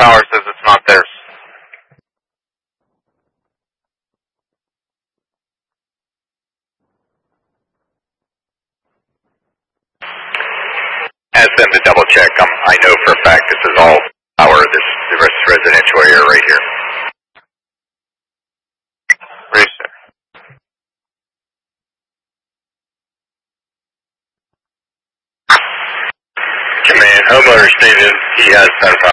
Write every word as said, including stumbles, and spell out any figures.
Power says it's not theirs. Ask them to double check. Um, I know for a fact this is all power, this the rest residential area right here. Reset. Command, homeowner stated he has ten power.